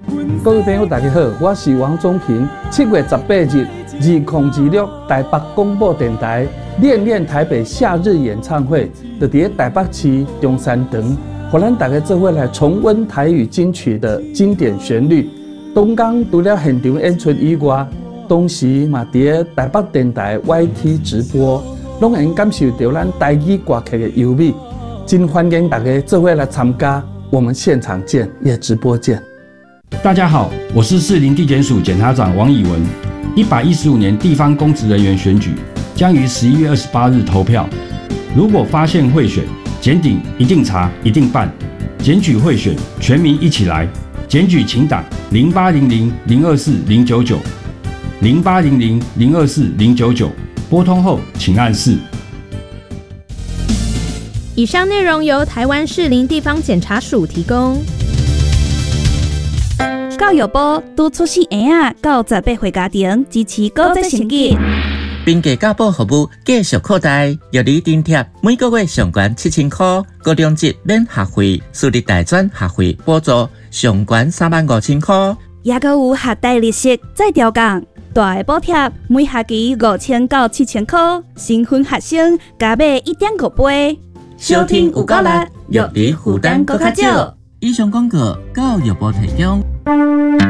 各位朋友，大家好，我是王宗平。7月18日，2026台北广播电台恋恋台北夏日演唱会，就在台北市中山堂，让咱大家做伙来重温台语金曲的经典旋律。东港除了现场演出以外，同时嘛在台北电台 YT 直播，拢能感受到咱台语歌曲的优美。真欢迎大家做伙来参加，我们现场见，也直播见。 大家好，我是士林地检署检察长王以文。115年地方公职人员选举将于11月28日投票。如果发现贿选，检警一定查，一定办。检举贿选，全民一起来。检举请打0800-024-099 0800-024-099，拨通后请按4。 以上内容由台湾士林地方检察署提供。 教育部拄出生婴仔到18岁家庭支持高职成绩， 并给教保服务继续扩大，药理津贴每个月上悬7000块，高中职免学费，私立大专学费补助上悬35000块， 也阁有学贷利息再调降，大的补贴每学期5000到7000块，新婚学生加买1.5倍， 收听有够力，药理负担搁较少。以上广告教育部提供。